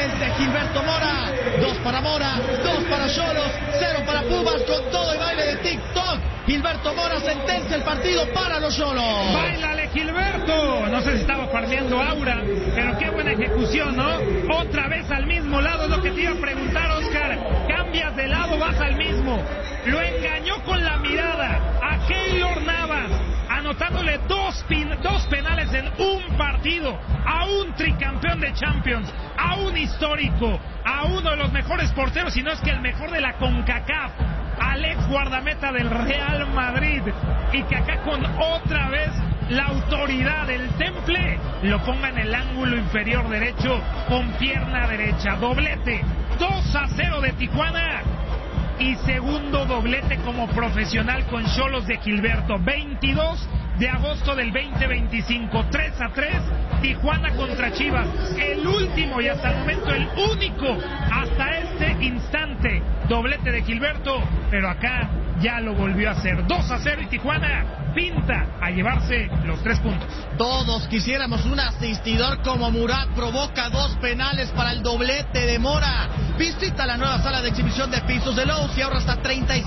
penales de Gilberto Mora. 2 para Mora, 2 para Xolos, 0 para Pumas, con todo y baile de TikTok. Gilberto Mora sentencia el partido para los Xolos. ¡Báilale, Gilberto! No sé si estaba farmeando aura, pero qué buena ejecución, ¿no? Otra vez al mismo lado, es lo que te iba a preguntar, Oscar. Cambias de lado, vas al mismo. Lo engañó con la mirada a Keylor Navas, anotándole dos penales en un partido a un tricampeón de Champions, a un histórico, a uno de los mejores porteros, si no es que el mejor de la CONCACAF, al ex guardameta del Real Madrid, y que acá con otra vez la autoridad del Temple lo ponga en el ángulo inferior derecho con pierna derecha. Doblete, 2-0 de Tijuana. Y segundo doblete como profesional con Xolos de Gilberto. 22 de agosto del 2025, 3-3, Tijuana contra Chivas. El último y hasta el momento el único hasta este instante doblete de Gilberto, pero acá ya lo volvió a hacer. 2-0 y Tijuana pinta a llevarse los 3 puntos. Todos quisiéramos un asistidor como Murat. Provoca 2 penales para el doblete de Mora. Visita la nueva sala de exhibición de pisos de Lowe's y ahorra hasta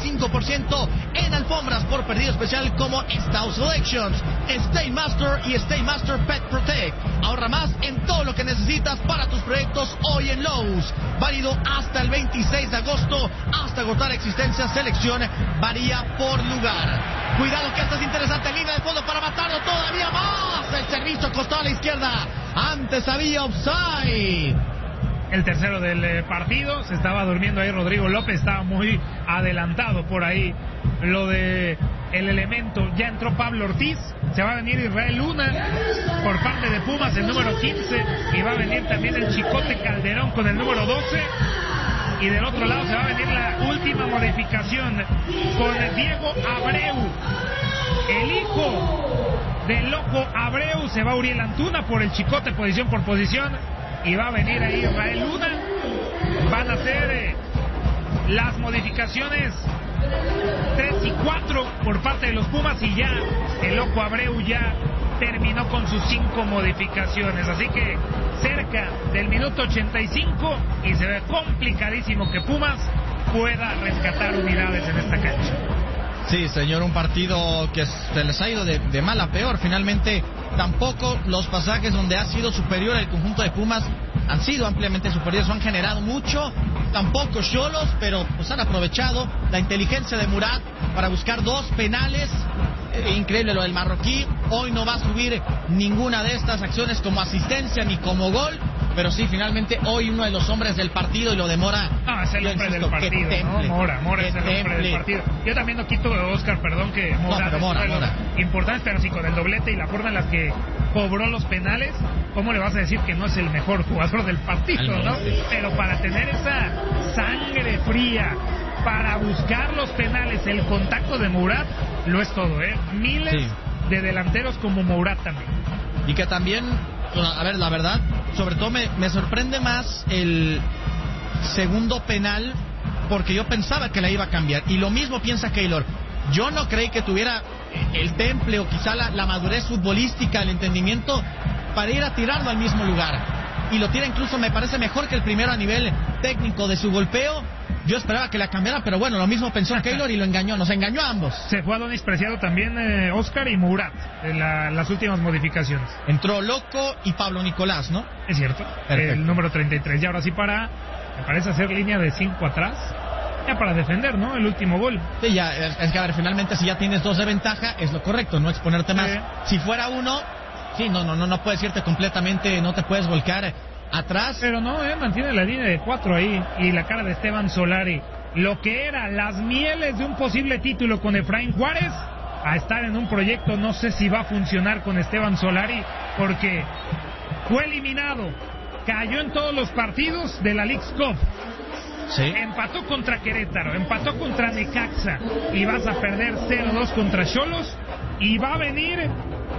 35% en alfombras por pedido especial como Style Selections, Stay Master y Stay Master Pet Protect. Ahorra más en todo lo que necesitas para tus proyectos hoy en Lowe's. Válido hasta el 26 de agosto, hasta agotar existencia. Selección varía por lugar. Cuidado que esta es interesante, línea de fondo para matarlo todavía más. El servicio costado a la izquierda. Antes había offside. El tercero del partido, se estaba durmiendo ahí Rodrigo López, estaba muy adelantado por ahí. Lo de el elemento, ya entró Pablo Ortiz, se va a venir Israel Luna por parte de Pumas, el número 15, y va a venir también el Chicote Calderón con el número 12. Y del otro lado se va a venir la última modificación con Diego Abreu, el hijo del loco Abreu. Se va Uriel Antuna por el Chicote, posición por posición, y va a venir ahí Israel Luna. Van a ser las modificaciones 3 y 4 por parte de los Pumas, y ya el loco Abreu ya terminó con sus 5 modificaciones, así que cerca del minuto 85 y se ve complicadísimo que Pumas pueda rescatar unidades en esta cancha. Sí, señor, un partido que se les ha ido de mal a peor. Finalmente, tampoco los pasajes donde ha sido superior el conjunto de Pumas han sido ampliamente superiores, han generado mucho. Tampoco Xolos, pero pues han aprovechado la inteligencia de Murat para buscar 2 penales. Increíble lo del marroquí. Hoy no va a subir ninguna de estas acciones como asistencia ni como gol, pero sí, finalmente hoy uno de los hombres del partido, y lo de Mora. No, es el hombre del partido, ¿no? Mora es el hombre del partido. Yo también no quito, Oscar, perdón, que Mora, no, Mora. Importante, pero sí, con el doblete y la forma en la que cobró los penales, ¿cómo le vas a decir que no es el mejor jugador del partido, no? Pero para tener esa sangre fría, para buscar los penales, el contacto de Murat lo es todo, ¿eh? Miles de delanteros como Murat también. Y que también, a ver, la verdad, sobre todo me sorprende más el segundo penal, porque yo pensaba que la iba a cambiar, y lo mismo piensa Keylor. Yo no creí que tuviera el temple o quizá la madurez futbolística, el entendimiento para ir a tirarlo al mismo lugar, y lo tira incluso, me parece mejor que el primero a nivel técnico de su golpeo. Yo esperaba que la cambiara, pero bueno, lo mismo pensó Keylor y lo engañó, nos engañó a ambos. Se fue Adonis Preciado también, Oscar, y Murat en las últimas modificaciones. Entró Loco y Pablo Nicolás, ¿no? Es cierto. Perfecto. El número 33. Y ahora sí me parece hacer línea de 5 atrás, ya para defender, ¿no? El último gol. Sí, ya, es que a ver, finalmente si ya tienes 2 de ventaja, es lo correcto, no exponerte más. Si fuera 1, sí, no puedes irte completamente, no te puedes volcar atrás. Pero no, mantiene la línea de 4 ahí, y la cara de Esteban Solari, lo que era las mieles de un posible título con Efraín Juárez, a estar en un proyecto, no sé si va a funcionar con Esteban Solari, porque fue eliminado, cayó en todos los partidos de la Leagues Cup. Sí. Empató contra Querétaro, empató contra Necaxa, y vas a perder 0-2 contra Xolos, y va a venir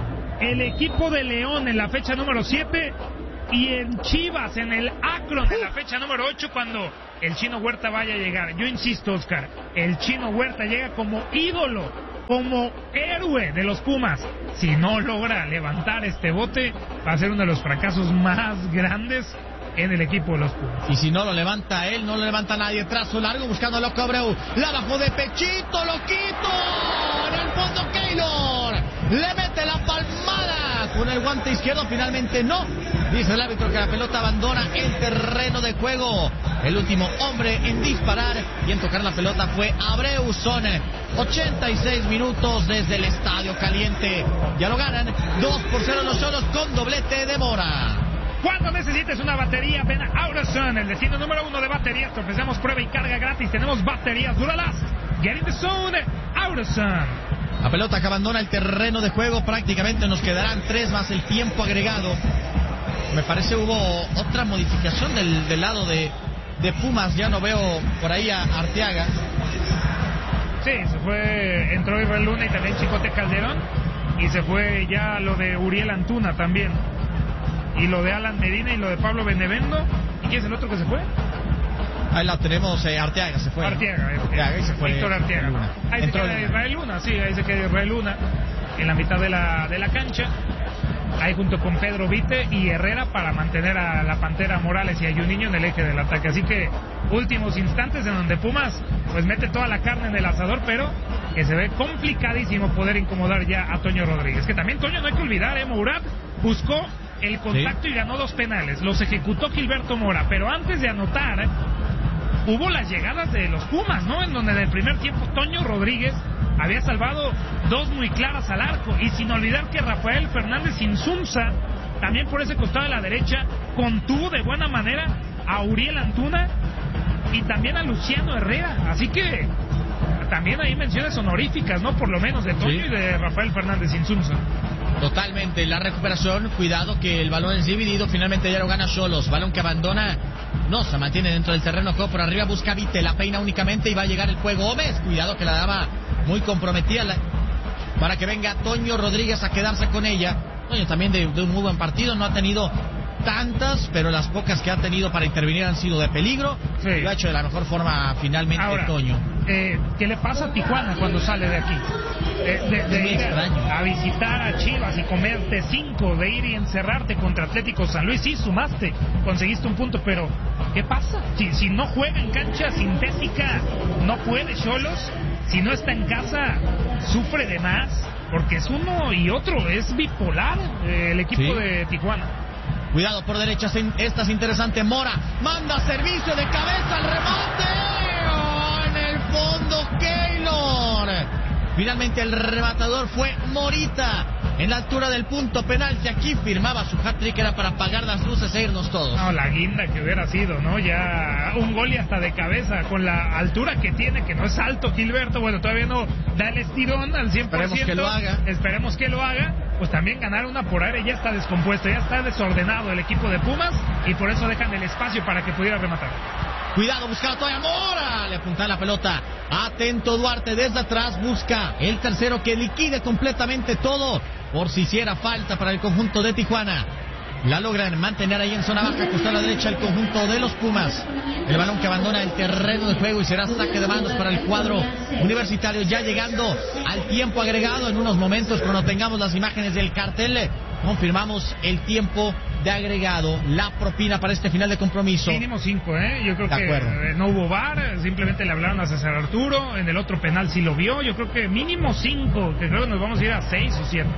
el equipo de León en la fecha número 7, y en Chivas en el Akron en la fecha número 8, cuando el Chino Huerta vaya a llegar. Yo insisto, Oscar, el Chino Huerta llega como ídolo, como héroe de los Pumas. Si no logra levantar este bote, va a ser uno de los fracasos más grandes en el equipo de los Pumas. Y si no lo levanta él, no lo levanta nadie. Trazo largo buscando a Loco Abreu. La bajó de pechito, Loquito. En el fondo Keylor. Le mete la palmada con el guante izquierdo. Finalmente no. Dice el árbitro que la pelota abandona el terreno de juego. El último hombre en disparar y en tocar la pelota fue Abreu. Son 86 minutos desde el Estadio Caliente. Ya lo ganan 2-0 los Xolos con doblete de Mora. Cuando necesites una batería, ven a AutoZone, el destino número 1 de baterías. Te ofrecemos prueba y carga gratis. Tenemos baterías Duralast. Get in the zone, AutoZone. La pelota que abandona el terreno de juego. Prácticamente nos quedarán 3 más el tiempo agregado. Me parece hubo otra modificación del lado de Pumas. Ya no veo por ahí a Arteaga. Sí, se fue, entró Israel Luna y también Chicote Calderón. Y se fue ya lo de Uriel Antuna también. Y lo de Alan Medina y lo de Pablo Benevendo. ¿Y quién es el otro que se fue? Ahí la tenemos, Arteaga se fue. Arteaga, y se fue. Víctor Arteaga. Ahí se queda Israel Luna, sí, ahí se queda Israel Luna. En la mitad de la cancha. Ahí junto con Pedro Vite y Herrera para mantener a la Pantera Morales y a Juninho en el eje del ataque. Así que últimos instantes en donde Pumas pues mete toda la carne en el asador, pero que se ve complicadísimo poder incomodar ya a Toño Rodríguez. Que también Toño, no hay que olvidar, Mourad buscó el contacto y ganó 2 penales. Los ejecutó Gilberto Mora, pero antes de anotar hubo las llegadas de los Pumas, ¿no? En donde en el primer tiempo Toño Rodríguez había salvado 2 muy claras al arco. Y sin olvidar que Rafael Fernández Insunza, también por ese costado de la derecha, contuvo de buena manera a Uriel Antuna y también a Luciano Herrera. Así que también hay menciones honoríficas, ¿no? Por lo menos de Toño y de Rafael Fernández Insunza. Totalmente, la recuperación, cuidado que el balón es dividido, finalmente ya lo gana Xolos, balón que abandona, no, se mantiene dentro del terreno, juego por arriba, busca Vite, la peina únicamente y va a llegar el juego Gómez, cuidado que la daba muy comprometida para que venga Toño Rodríguez a quedarse con ella. Toño también de un muy buen partido, no ha tenido tantas, pero las pocas que ha tenido para intervenir han sido de peligro. Sí. Lo ha hecho de la mejor forma finalmente. Ahora, Toño. ¿Qué le pasa a Tijuana cuando sale de aquí? De ir a visitar a Chivas y comerte 5, de ir y encerrarte contra Atlético San Luis. Sí, sumaste, conseguiste un punto, pero ¿qué pasa? Si no juega en cancha sintética, no puede Xolos. Si no está en casa, sufre de más, porque es uno y otro, es bipolar el equipo de Tijuana. Cuidado por derecha, esta es interesante. Mora manda servicio de cabeza al remate. Oh, en el fondo Keylor. Finalmente el rematador fue Morita. En la altura del punto penal, que aquí firmaba su hat-trick, era para apagar las luces e irnos todos. No, la guinda que hubiera sido, ¿no? Ya un gol y hasta de cabeza, con la altura que tiene, que no es alto Gilberto. Bueno, todavía no da el estirón al 100%. Esperemos que lo haga. Esperemos que lo haga. Pues también ganar una por aire, ya está descompuesto, ya está desordenado el equipo de Pumas, y por eso dejan el espacio para que pudiera rematar. Cuidado, buscaba todavía Mora, le apunta la pelota. Atento Duarte desde atrás, busca el tercero que liquide completamente todo, por si hiciera falta para el conjunto de Tijuana. La logran mantener ahí en zona baja, costado a la derecha el conjunto de los Pumas. El balón que abandona el terreno de juego y será saque de manos para el cuadro universitario, ya llegando al tiempo agregado. En unos momentos, cuando tengamos las imágenes del cartel, confirmamos el tiempo de agregado, la propina para este final de compromiso. Mínimo 5, Yo creo que no hubo VAR, simplemente le hablaron a César Arturo, en el otro penal sí lo vio, yo creo que mínimo 5, que creo que nos vamos a ir a 6 o 7.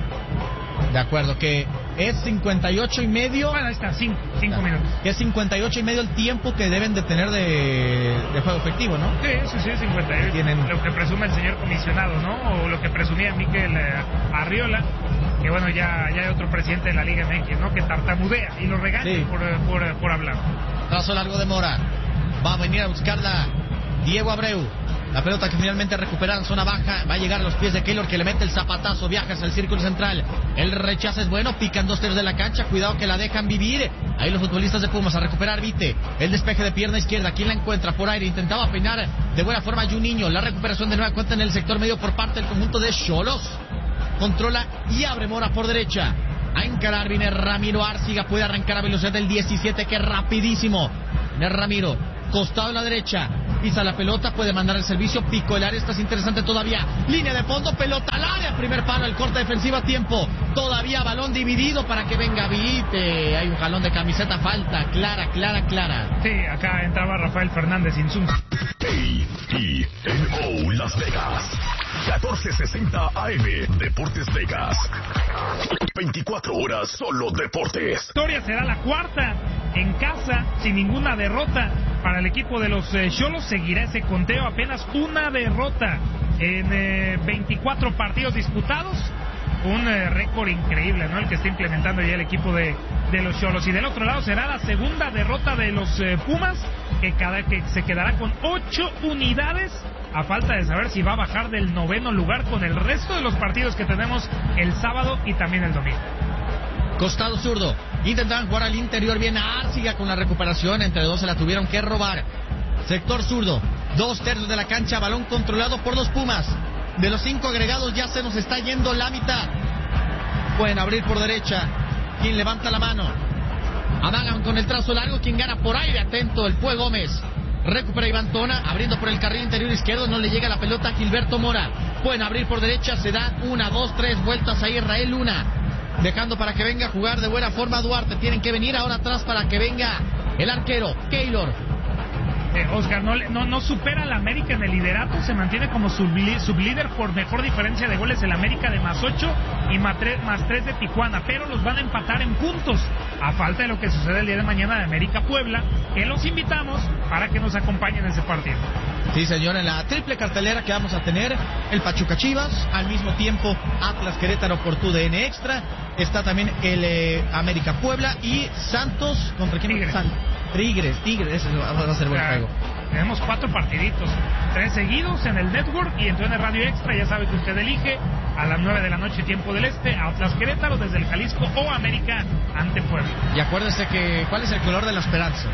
De acuerdo, que es 58 y medio. Bueno, ahí está, 5 minutos. Que es 58 y medio el tiempo que deben de tener de juego efectivo, ¿no? Sí, 58. Tienen... Lo que presume el señor comisionado, ¿no? O lo que presumía Miquel Arriola, que bueno, ya hay otro presidente de la Liga MX, ¿no? Que tartamudea y lo regaña por hablar. Trazo largo de Mora. Va a venir a buscarla Diego Abreu. La pelota que finalmente recupera en zona baja, va a llegar a los pies de Keylor, que le mete el zapatazo, viaja hacia el círculo central. El rechazo es bueno, pican 2/3 de la cancha, cuidado que la dejan vivir. Ahí los futbolistas de Pumas a recuperar Vite. El despeje de pierna izquierda, ¿quién la encuentra? Por aire, intentaba peinar de buena forma Juninho. La recuperación de nueva cuenta en el sector medio por parte del conjunto de Xolos. Controla y abre Mora por derecha. A encarar viene Ramiro Arciga, puede arrancar a velocidad del 17, que es rapidísimo. Viene Ramiro, costado a la derecha. pisa la pelota, puede mandar el servicio, pico el área, esto es interesante todavía, línea de fondo, pelota al área, primer palo, el corte defensivo a tiempo, todavía balón dividido para que venga Vite, hay un jalón de camiseta, falta, clara. Sí, acá entraba Rafael Fernández Insun. KENO Las Vegas, 1460 AM, Deportes Vegas, 24 horas solo deportes. Victoria será la cuarta en casa, sin ninguna derrota para el equipo de los Xolos. Seguirá ese conteo, apenas una derrota en 24 partidos disputados. Un récord increíble, ¿no? El que está implementando ya el equipo de los Xolos. Y del otro lado será la segunda derrota de los Pumas, que se quedará con 8 unidades, a falta de saber si va a bajar del 9º lugar con el resto de los partidos que tenemos el sábado y también el domingo. Costado zurdo, intentaban jugar al interior, bien Arciga con la recuperación, entre dos se la tuvieron que robar. Sector zurdo, 2/3 de la cancha, balón controlado por los Pumas. De los 5 agregados ya se nos está yendo la mitad. Pueden abrir por derecha. Quien levanta la mano. Amagan con el trazo largo. Quien gana por aire. Atento. El fue Gómez. Recupera Iván Tona. Abriendo por el carril interior izquierdo. No le llega la pelota a Gilberto Mora. Pueden abrir por derecha. Se dan 1, 2, 3 vueltas a Israel Luna. Dejando para que venga a jugar de buena forma Duarte. Tienen que venir ahora atrás para que venga el arquero Keylor. Oscar, no supera al América en el liderato, se mantiene como sublíder por mejor diferencia de goles el América de +8 y +3 de Tijuana, pero los van a empatar en puntos, a falta de lo que sucede el día de mañana de América Puebla, que los invitamos para que nos acompañen en ese partido. Sí, señor, en la triple cartelera que vamos a tener, el Pachuca Chivas, al mismo tiempo Atlas Querétaro por TUDN Extra, está también el América Puebla y Santos contra quién. Tigres, ese va a ser buen juego. Tenemos 4 partiditos, 3 seguidos en el Network y en TUDN Radio Extra. Ya sabe que usted elige a las 9 de la noche tiempo del este, Atlas Querétaro desde el Jalisco o América ante Puebla. Y acuérdese que ¿cuál es el color de la esperanza?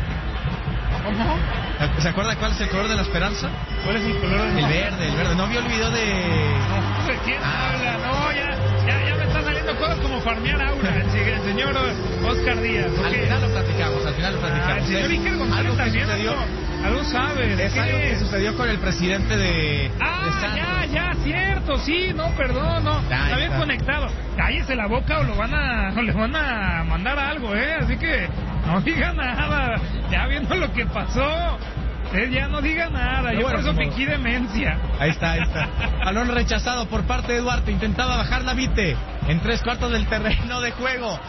¿Cómo? ¿Se acuerda cuál es el color de la esperanza? ¿Cuál es el color de la esperanza? El verde. No me olvidó de... No, ¿de quién habla? No, ya me está saliendo cosas como farmear aura el señor Oscar Díaz. ¿Okay? Al final lo platicamos. El señor Iker González también algo sabe. Es algo que sucedió con el presidente de Santos. Ya, cierto, sí, no, perdón, no. Está bien conectado. Cállese la boca o le van a mandar algo, así que no diga nada. Ya viendo lo que pasó. Ya no diga nada, yo por eso fingí demencia. Ahí está. Balón rechazado por parte de Duarte, intentaba bajar la Vite en 3/4 del terreno de juego.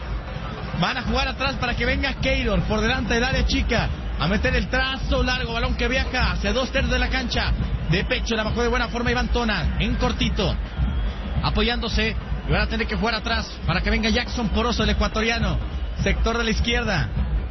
Van a jugar atrás para que venga Keylor por delante del área chica, a meter el trazo largo, balón que viaja hacia 2/3 de la cancha. De pecho la bajó de buena forma Iván Tona, en cortito, apoyándose, y van a tener que jugar atrás para que venga Jackson Poroso, el ecuatoriano. Sector de la izquierda,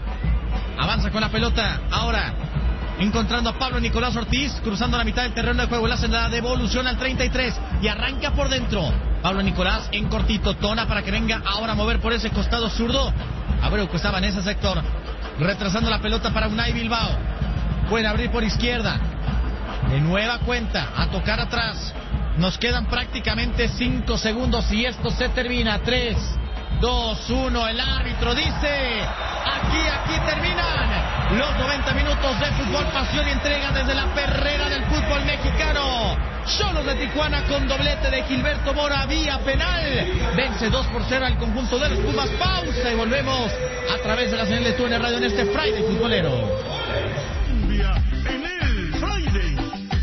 avanza con la pelota, ahora encontrando a Pablo Nicolás Ortiz, cruzando la mitad del terreno de juego, le hacen la devolución al 33 y arranca por dentro. Pablo Nicolás en cortito, Tona para que venga ahora a mover por ese costado zurdo. Abreu que estaba en ese sector, retrasando la pelota para Unai Bilbao. Pueden abrir por izquierda, de nueva cuenta, a tocar atrás. Nos quedan prácticamente 5 segundos y esto se termina. 3, 2, 1, el árbitro dice: aquí terminan los 90 minutos de fútbol, pasión y entrega desde la perrera del fútbol mexicano. Xolos de Tijuana con doblete de Gilberto Mora vía penal. Vence 2-0 al conjunto de los Pumas. Pausa y volvemos a través de la señal de TUDN Radio en este Friday futbolero. En el Friday.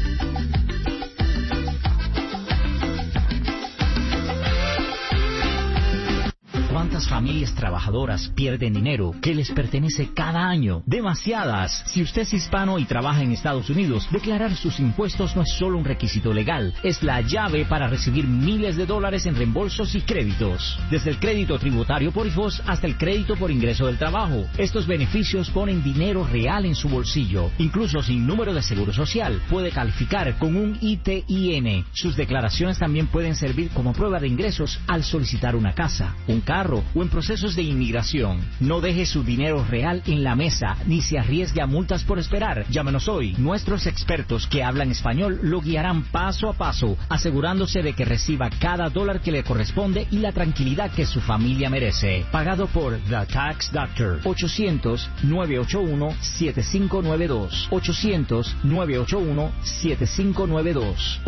¿Cuántas familias trabajadoras pierden dinero que les pertenece cada año? Demasiadas. Si usted es hispano y trabaja en Estados Unidos, declarar sus impuestos no es solo un requisito legal, es la llave para recibir miles de dólares en reembolsos y créditos. Desde el crédito tributario por hijos hasta el crédito por ingreso del trabajo. Estos beneficios ponen dinero real en su bolsillo. Incluso sin número de seguro social, puede calificar con un ITIN. Sus declaraciones también pueden servir como prueba de ingresos al solicitar una casa, un carro o en procesos de inmigración. No deje su dinero real en la mesa ni se arriesgue a multas por esperar. Llámenos hoy. Nuestros expertos que hablan español lo guiarán paso a paso, asegurándose de que reciba cada dólar que le corresponde y la tranquilidad que su familia merece. Pagado por The Tax Doctor. 800-981-7592. 800-981-7592.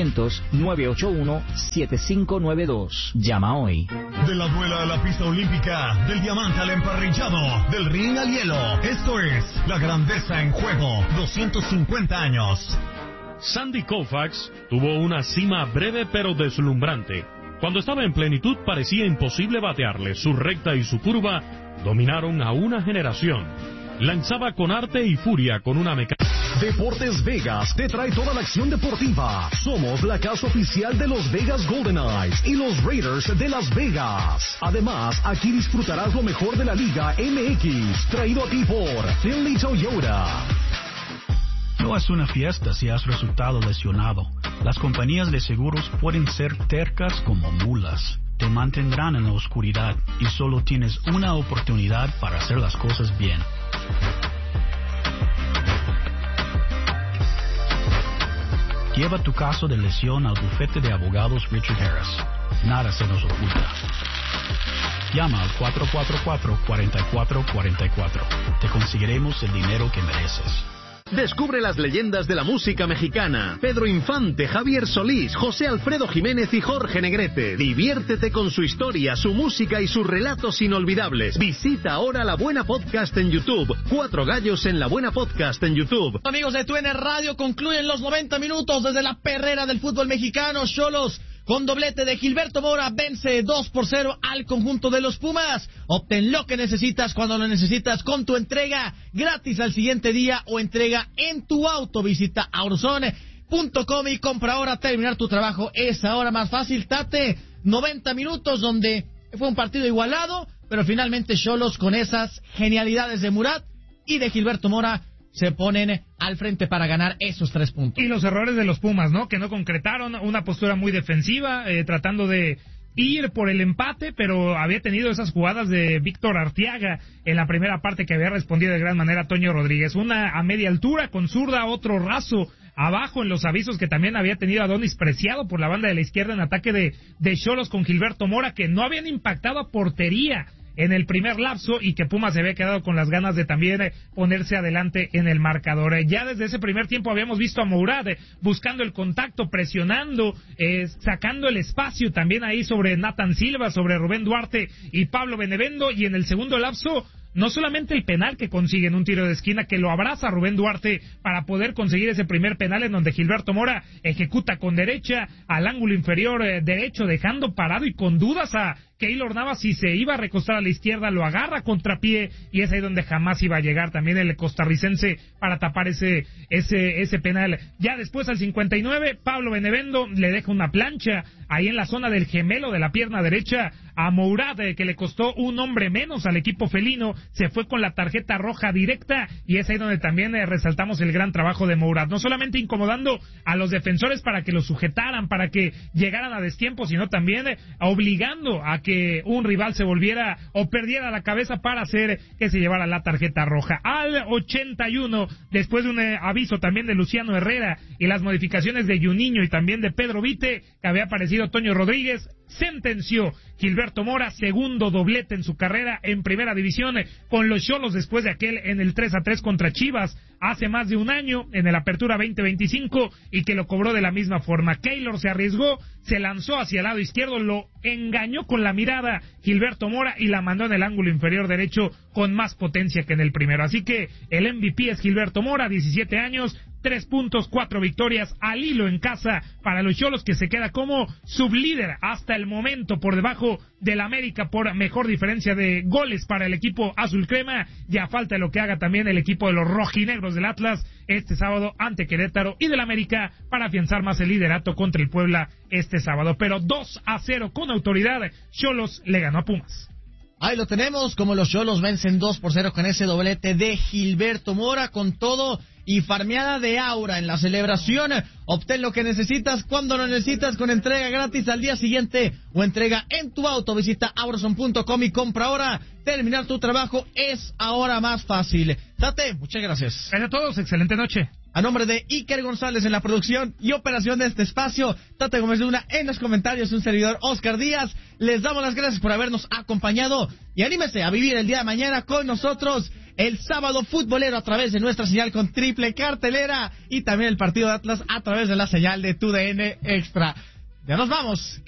800-981-7592. Llama hoy. De la duela a la pista olímpica, del diamante al emparrillado, del ring al hielo. Esto es La Grandeza en Juego, 250 años. Sandy Koufax tuvo una cima breve pero deslumbrante. Cuando estaba en plenitud parecía imposible batearle. Su recta y su curva dominaron a una generación. Lanzaba con arte y furia con una mecánica. Deportes Vegas te trae toda la acción deportiva. Somos la casa oficial de los Vegas Golden Knights y los Raiders de Las Vegas. Además, aquí disfrutarás lo mejor de la Liga MX, traído a ti por Finley Toyota. No es una fiesta si has resultado lesionado. Las compañías de seguros pueden ser tercas como mulas. Te mantendrán en la oscuridad y solo tienes una oportunidad para hacer las cosas bien. Lleva tu caso de lesión al bufete de abogados Richard Harris. Nada se nos oculta. Llama al 444-4444. Te conseguiremos el dinero que mereces. Descubre las leyendas de la música mexicana. Pedro Infante, Javier Solís, José Alfredo Jiménez y Jorge Negrete. Diviértete con su historia, su música y sus relatos inolvidables. Visita ahora La Buena Podcast en YouTube. 4 gallos en La Buena Podcast en YouTube. Amigos de TUN Radio, concluyen los 90 minutos desde la perrera del fútbol mexicano. Xolos, con doblete de Gilberto Mora, vence 2-0 al conjunto de los Pumas. Obtén lo que necesitas cuando lo necesitas con tu entrega gratis al siguiente día o entrega en tu auto. Visita aurzone.com y compra ahora. Terminar tu trabajo es ahora más fácil. Tate, 90 minutos donde fue un partido igualado, pero finalmente Xolos, con esas genialidades de Murat y de Gilberto Mora, se ponen al frente para ganar esos 3 puntos. Y los errores de los Pumas, ¿no? Que no concretaron, una postura muy defensiva, tratando de ir por el empate, pero había tenido esas jugadas de Víctor Arteaga en la primera parte que había respondido de gran manera a Toño Rodríguez. Una a media altura con zurda, otro raso abajo en los avisos que también había tenido Adonis Preciado por la banda de la izquierda en ataque de Xolos con Gilberto Mora, que no habían impactado a portería en el primer lapso y que Pumas se había quedado con las ganas de también ponerse adelante en el marcador. Ya desde ese primer tiempo habíamos visto a Mourad buscando el contacto, presionando, sacando el espacio también ahí sobre Nathan Silva, sobre Rubén Duarte y Pablo Benevendo, y en el segundo lapso no solamente el penal que consigue en un tiro de esquina, que lo abraza Rubén Duarte para poder conseguir ese primer penal en donde Gilberto Mora ejecuta con derecha al ángulo inferior derecho, dejando parado y con dudas a Keylor Navas si se iba a recostar a la izquierda, lo agarra contrapié y es ahí donde jamás iba a llegar también el costarricense para tapar ese penal. Ya después al 59, Pablo Benevendo le deja una plancha ahí en la zona del gemelo de la pierna derecha a Mourad, que le costó un hombre menos al equipo felino, se fue con la tarjeta roja directa y es ahí donde también resaltamos el gran trabajo de Mourad, no solamente incomodando a los defensores para que lo sujetaran, para que llegaran a destiempo, sino también obligando a que un rival se volviera o perdiera la cabeza para hacer que se llevara la tarjeta roja. Al 81, después de un aviso también de Luciano Herrera y las modificaciones de Juninho y también de Pedro Vite, que había aparecido Toño Rodríguez, sentenció Gilberto Mora, segundo doblete en su carrera en primera división con los Xolos después de aquel en el 3-3 contra Chivas hace más de un año en el Apertura 2025 y que lo cobró de la misma forma. Keylor se arriesgó, se lanzó hacia el lado izquierdo, lo engañó con la mirada Gilberto Mora y la mandó en el ángulo inferior derecho con más potencia que en el primero. Así que el MVP es Gilberto Mora, 17 años, 3 puntos, 4 victorias al hilo en casa para los Xolos, que se queda como sublíder hasta el momento por debajo del América por mejor diferencia de goles para el equipo azul crema. Ya falta lo que haga también el equipo de los rojinegros del Atlas este sábado ante Querétaro y del América para afianzar más el liderato contra el Puebla este sábado. Pero 2-0 con autoridad, Xolos le ganó a Pumas. Ahí lo tenemos, como los Xolos vencen 2-0 con ese doblete de Gilberto Mora, con todo y farmeada de Aura en la celebración. Obtén lo que necesitas cuando lo necesitas con entrega gratis al día siguiente o entrega en tu auto. Visita aurazone.com y compra ahora. Terminar tu trabajo es ahora más fácil. Tate, muchas gracias. Gracias a todos, excelente noche. A nombre de Iker González en la producción y operación de este espacio, Tate Gómez Luna en los comentarios, un servidor Oscar Díaz, les damos las gracias por habernos acompañado y anímese a vivir el día de mañana con nosotros el sábado futbolero a través de nuestra señal con triple cartelera y también el partido de Atlas a través de la señal de TUDN Extra. Ya nos vamos.